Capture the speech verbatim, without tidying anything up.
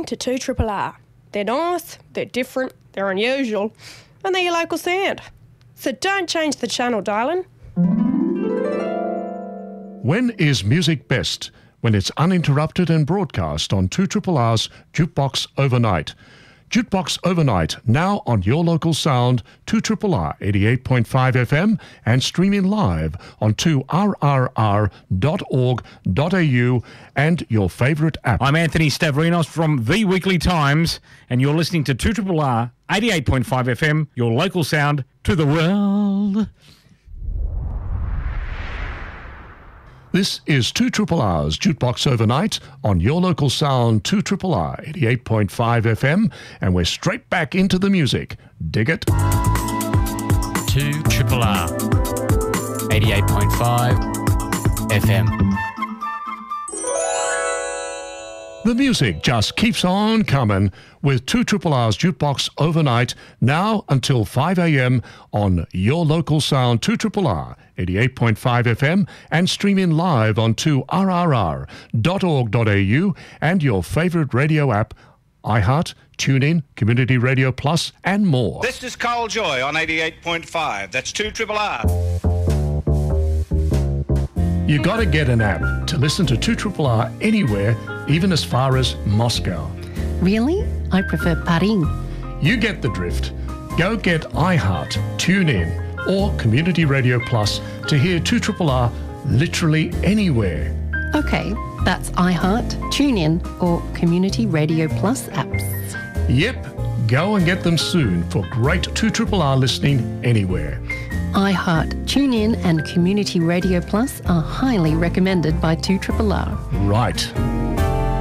listening to two R R R. They're nice, they're different, they're unusual, and they're your local sound. So don't change the channel, darling. When is music best? When it's uninterrupted and broadcast on two R R R's Jukebox Overnight. Jukebox Overnight, now on your local sound, two R R R eighty-eight point five F M and streaming live on two R R R dot org dot A U and your favourite app. I'm Anthony Stavrinos from The Weekly Times, and you're listening to two R R R eighty-eight point five F M, your local sound to the world. This is two R R R's Jukebox Overnight on your local sound, two R R R eighty-eight point five F M, and we're straight back into the music. Dig it? two R R R eighty-eight point five F M. The music just keeps on coming with two R R R's Jukebox Overnight, now until five A M on your local sound, two R R R eighty-eight point five F M, and streaming live on two R R R dot org dot A U and your favourite radio app, iHeart, TuneIn, Community Radio Plus, and more. This is Carl Joy on eighty-eight point five. That's two R R R. You got to get an app to listen to two R R R anywhere, even as far as Moscow. Really? I prefer Paris. You get the drift. Go get iHeart, TuneIn, or Community Radio Plus to hear two R R R literally anywhere. Okay, that's iHeart, TuneIn, or Community Radio Plus apps. Yep, go and get them soon for great two R R R listening anywhere. iHeart, TuneIn, and Community Radio Plus are highly recommended by two R R R. Right.